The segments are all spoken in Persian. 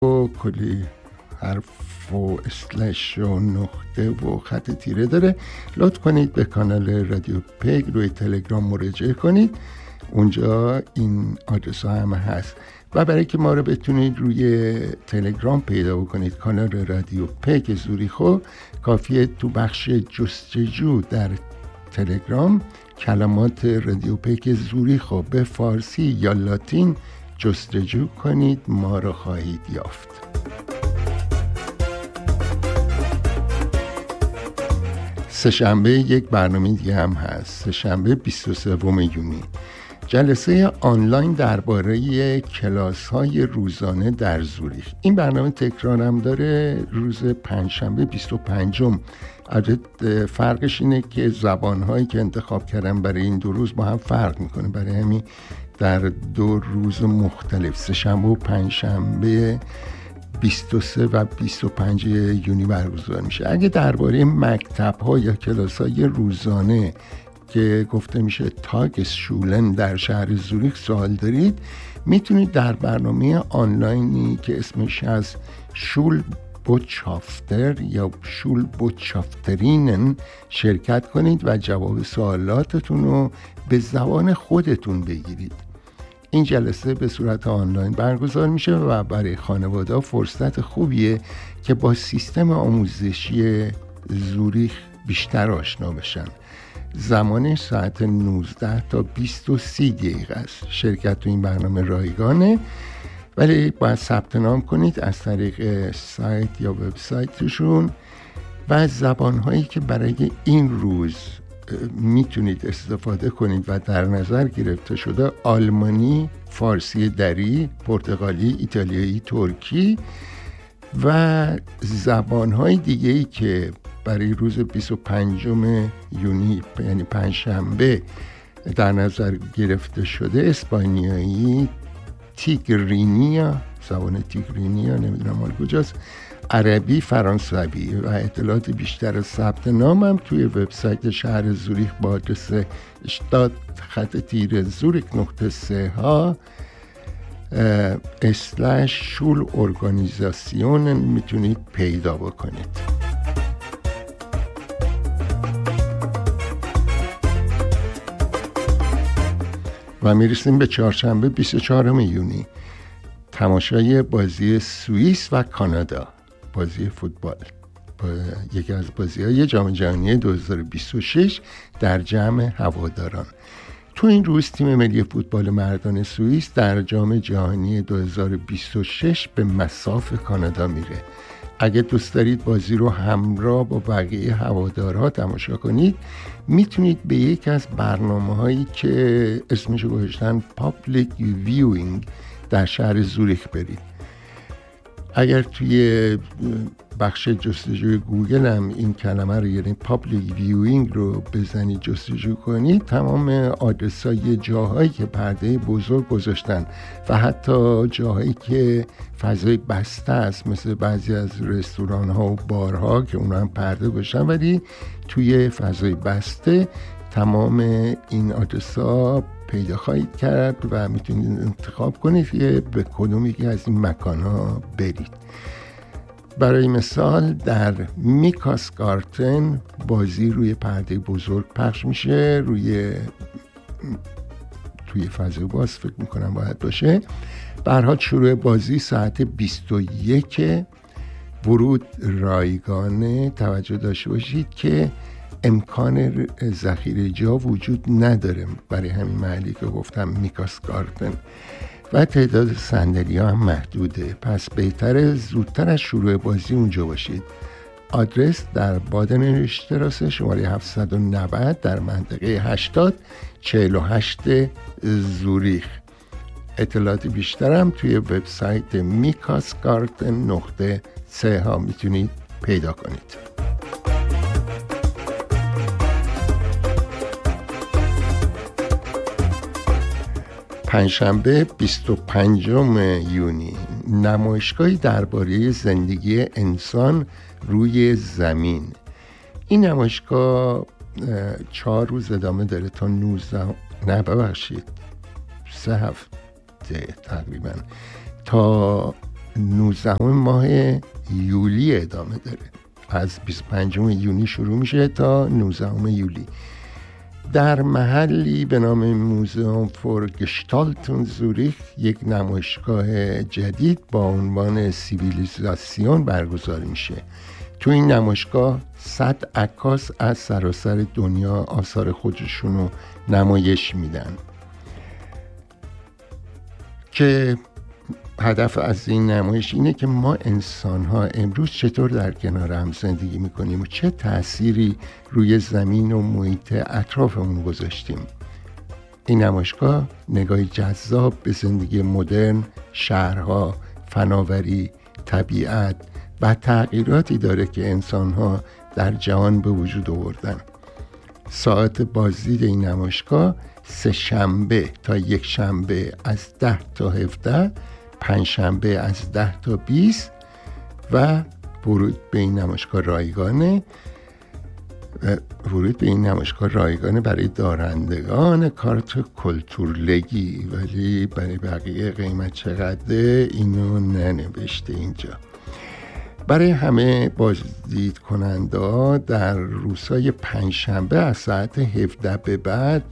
و کلی حرف و اسلش و نقطه و خط تیره داره. لطف کنید به کانال رادیو پگ روی تلگرام مراجعه کنید، اونجا این آدرس ها همه هست. و برای که ما رو بتونید روی تلگرام پیدا بکنید، کانال رادیو پگ زوریخو، کافیه تو بخش جستجو در تلگرام کلمات رادیو پگ زوریخو به فارسی یا لاتین جستجو کنید، ما رو خواهید یافت. سه‌شنبه یک برنامه دیگه هم هست، سه‌شنبه 23 یونی، جلسه آنلاین درباره کلاس‌های روزانه در زوریخ. این برنامه تکرار هم داره روز پنجشنبه 25م. البته فرقش اینه که زبان‌هایی که انتخاب کردم برای این دو روز با هم فرق میکنه، برای همین در دو روز مختلف، سه‌شنبه و پنجشنبه 23 و 25 یونی برگزار میشه. اگه درباره مکتب‌ها یا کلاس‌های روزانه که گفته میشه تاگس شولن در شهر زوریخ سوال دارید، میتونید در برنامه آنلاینی که اسمش از شول بوتشافتر یا شول بوتشافترینن شرکت کنید و جواب سوالاتتون رو به زبان خودتون بگیرید. این جلسه به صورت آنلاین برگزار میشه و برای خانواده فرصت خوبیه که با سیستم آموزشی زوریخ بیشتر آشنا بشن. زمانش ساعت 19 تا 20:30 دقیقه است. شرکت تو این برنامه رایگانه، ولی باید ثبت نام کنید از طریق سایت یا وبسایتشون و زبانهایی که برای این روز میتونید استفاده کنید و در نظر گرفته شده: آلمانی، فارسی دری، پرتغالی، ایتالیایی، ترکی و زبانهای دیگه‌ای که برای روز 25 یونی یعنی پنجشنبه در نظر گرفته شده: اسپانیایی، تیگرینیا، زبان تیگرینیا نمیدونم مال کجاست، عربی، فرانسوی. و اطلاعات بیشتر از ثبت نام هم توی وبسایت شهر زوریخ با آدرس /zurich.ch/Schulorganisation میتونید پیدا بکنید. و میرسیم به چهارشنبه 24 یونی، تماشای بازی سوئیس و کانادا، بازی فوتبال، یکی از بازی‌های جام جهانی 2026 در جمع هواداران. تو این روز تیم ملی فوتبال مردان سوئیس در جام جهانی 2026 به مصاف کانادا میره. اگه دوست دارید بازی رو همراه با بقیه هوادارها تماشا کنید، میتونید به یک از برنامه‌هایی که اسمشو گذاشتن پابلیک ویوینگ در شهر زوریخ برید. اگر توی بخش جستجوی گوگل هم این کلمه رو، یعنی پابلیک ویوینگ رو بزنید جستجو کنید، تمام آدرس‌های جاهایی که پرده بزرگ گذاشتن و حتی جاهایی که فضای بسته است، مثل بعضی از رستوران‌ها و بارها که اونا هم پرده گذاشتن ولی توی فضای بسته، تمام این آدرس‌ها پیدا خواهید کرد و میتونید انتخاب کنید که به کدوم یکی از این مکان‌ها برید. برای مثال در میکاس گارتن بازی روی پرده بزرگ پخش میشه، توی فضای باز فکر میکنم باید باشه. به هر حال شروع بازی ساعت 21، ورود رایگانه. توجه داشته باشید که امکان ذخیره جا وجود نداره، برای همین محلی که گفتم میکاس گارتن، و تعداد صندلی‌ها هم محدوده، پس بهتره زودتر از شروع بازی اونجا باشید. آدرس در بادن اشتراس شماره 790 در منطقه 8048 زوریخ. اطلاعات بیشتر هم توی وبسایت mikasgarten.ch میتونید پیدا کنید. پنجشنبه 25 یونی، نمایشگاهی درباره زندگی انسان روی زمین. این نمایشگاه 4 روز ادامه داره تا 3 هفته تقریبا، تا 19 ماه یولی ادامه داره. از 25 یونی شروع میشه تا 19 یولی. در محلی به نام موزئوم فور گشتالتون زوریخ یک نمایشگاه جدید با عنوان سیویلیزاسیون برگزار میشه. تو این نمایشگاه 100 عکاس از سراسر دنیا آثار خودشون رو نمایش میدن که هدف از این نمایش اینه که ما انسان ها امروز چطور در کنار هم زندگی میکنیم و چه تأثیری روی زمین و محیط اطرافمون گذاشتیم. این نمایشگاه نگاهی جذاب به زندگی مدرن، شهرها، فناوری، طبیعت و تغییراتی داره که انسان ها در جهان به وجود آوردن. ساعت بازدید این نمایشگاه سه شنبه تا یک شنبه از 10 تا 17، پنج شنبه از 10 تا 20 و ورود به این نمایشگاه رایگانه. ورود به این نمایشگاه رایگانه برای دارندگان کارت کلتورلگی، ولی برای بقیه قیمت چقدره اینو ننوشته اینجا. برای همه بازدید کننده در روزهای پنجشنبه از ساعت 17 به بعد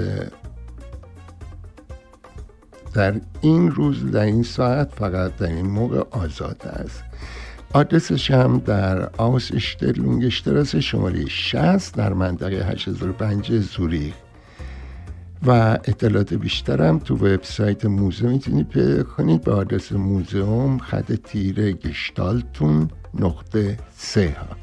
در این روز، در این ساعت، فقط در این موقع آزاد است. آدرسش هم در آوس اشترلونگشتراس شماره 60 در منطقه 8005 زوریخ و اطلاعات بیشترم تو وبسایت موزه میتونید پیدا کنید به آدرس موزئوم _گشتالتون.ch.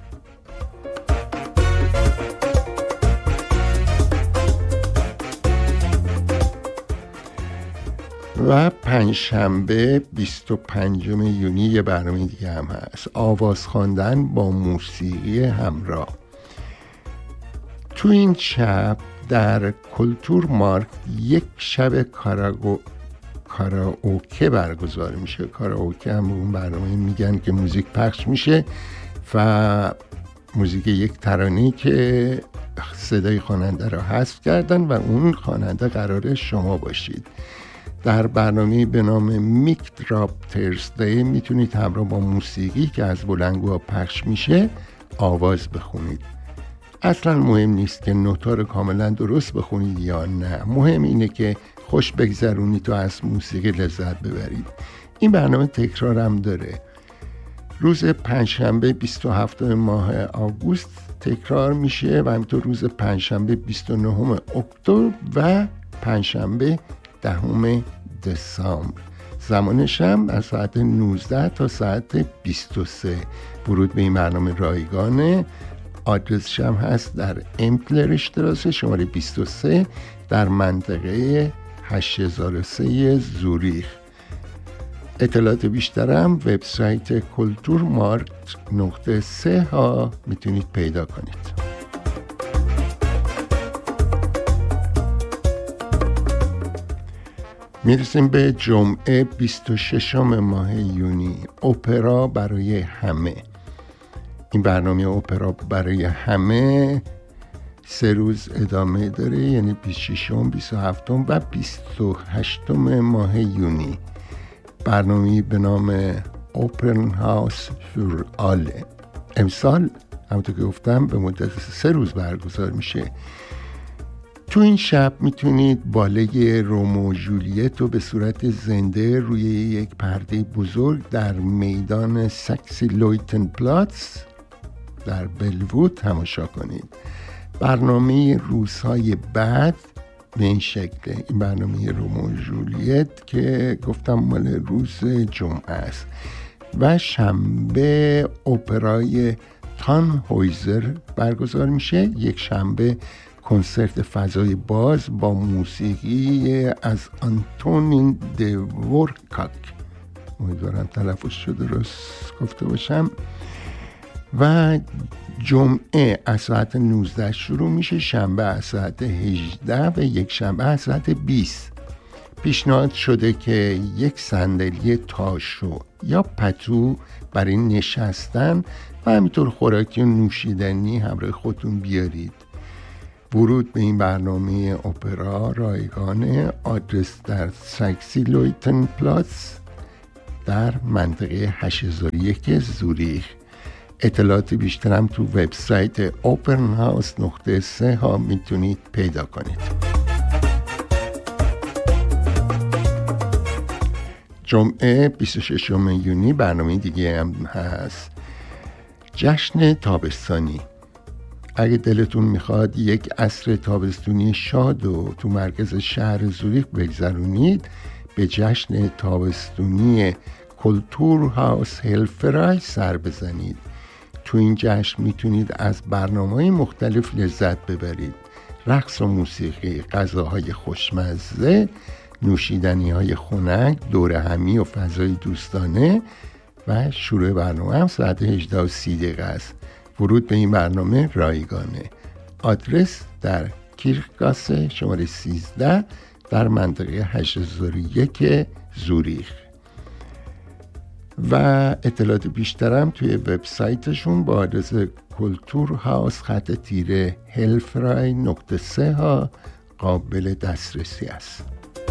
و پنجشنبه 25 یونی یه برنامه دیگه هم هست، آواز خواندن با موسیقی همراه. تو این شب در کلتور مارک یک شب کاراوکه برگزار میشه. کاراوکه هم اون برنامه میگن که موزیک پخش میشه و موزیک یک ترانه‌ای که صدای خواننده را حذف کردن و اون خواننده قراره شما باشید. در برنامه به نام میک دراپ ترزدی میتونید همراه با موسیقی که از بلندگوها پخش میشه آواز بخونید. اصلا مهم نیست که نوتا رو کاملا درست بخونید یا نه، مهم اینه که خوش بگذرونید و از موسیقی لذت ببرید. این برنامه تکرار هم داره. روز پنجشنبه 27 ماه آگوست تکرار میشه و همینطور روز پنجشنبه 29 اکتبر و پنجشنبه 10 دسامبر. زمانش هم از ساعت 19 تا ساعت 23. ورود به این برنامه رایگانه. آدرسش هم هست در امپلرشتراس شماره 23 در منطقه 8003 زوریخ. اطلاعات بیشترم وبسایت kulturmarkt.ch ها میتونید پیدا کنید. میرسیم به جمعه 26 ماه یونی، اپرا برای همه. این برنامه اپرا برای همه 3 روز ادامه داره، یعنی 26، 27 و 28 ماه یونی. برنامه به نام اوپن هاوس فور آله. امسال همونطور که گفتم به مدت 3 روز برگزار میشه. تو این شب میتونید باله رومو و جولیت رو به صورت زنده روی یک پرده بزرگ در میدان ساکسی لویتن پلاتس در بلوود تماشا کنید. برنامه روزهای بعد به این شکل، این برنامه رومو و جولیت که گفتم مال روز جمعه است و شنبه اپرای تانهویزر برگزار میشه. یک شنبه کنسرت فضای باز با موسیقی از آنتونین دورکاک، امیدوارم تلفظ شده درست گفته باشم، و جمعه از ساعت 19 شروع میشه، شنبه از ساعت 18 و یک شنبه از ساعت 20. پیشنهاد شده که یک صندلی تاشو یا پتو برای نشستن و همینطور خوراکی و نوشیدنی همراه خودتون بیارید. ورود به این برنامه اپرا رایگانه. آدرس در ساکسی لویتن پلاس در منطقه 8001 زوریخ. اطلاعات بیشتر هم تو وبسایت openhouse.ch میتونید پیدا کنید. جمعه 26 یونی برنامه دیگه هم هست، جشن تابستانی. اگه دلتون میخواد یک عصر تابستونی شاد و تو مرکز شهر زوریخ بگذرونید، به جشن تابستونی کلتور هاوس هلفرای سر بزنید. تو این جشن میتونید از برنامه‌های مختلف لذت ببرید: رقص و موسیقی، غذاهای خوشمزه، نوشیدنی‌های خنک، دوره همی و فضای دوستانه و شروع برنامه هم ساعت 18:30 است. ورود به این برنامه رایگانه. آدرس در کیرکگاسه شماره 13 در منطقه 8001 زوریخ. و اطلاعات بیشترم توی وبسایتشون با آدرس kulturhaus_helfrei.ch قابل دسترسی است.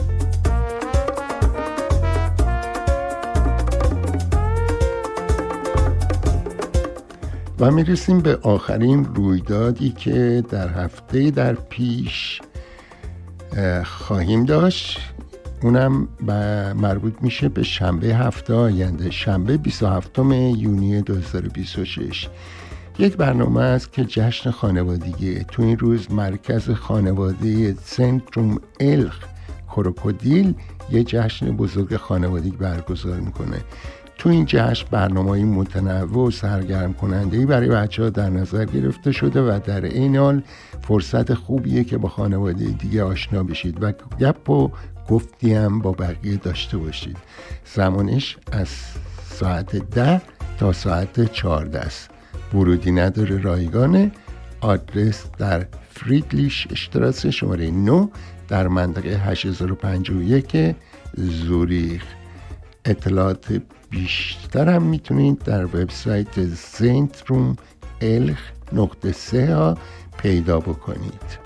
و میرسیم به آخرین رویدادی که در هفته در پیش خواهیم داشت. اونم مربوط میشه به شنبه هفته آینده، شنبه 27 یونی 2026. یک برنامه است که جشن خانوادگی. تو این روز مرکز خانواده سنتروم الخ کروکودیل یه جشن بزرگ خانوادگی برگزار میکنه. تو این جشن برنامه‌های متنوع و سرگرم کننده‌ای برای بچه‌ها در نظر گرفته شده و در این حال فرصت خوبیه که با خانواده دیگه آشنا بشید و گپ و گفتی هم با بقیه داشته باشید. زمانش از ساعت 10 تا ساعت 14 است. ورودی نداره، رایگانه. آدرس در فریدلیش اشتراس شماره 9 در منطقه 8051 زوریخ. اطلاعات بیشتر هم میتونید در وبسایت centrumelch.ch پیدا بکنید.